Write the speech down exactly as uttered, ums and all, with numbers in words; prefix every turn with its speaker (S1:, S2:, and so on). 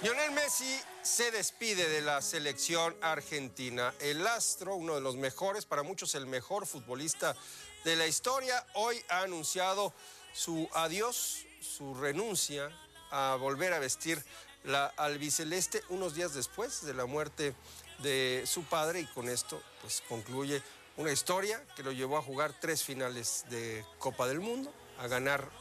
S1: Lionel Messi se despide de la selección argentina. El astro, uno de los mejores, para muchos el mejor futbolista de la historia, hoy ha anunciado su adiós, su renuncia a volver a vestir la albiceleste unos días después de la muerte de su padre, y con esto pues concluye una historia que lo llevó a jugar tres finales de Copa del Mundo, a ganar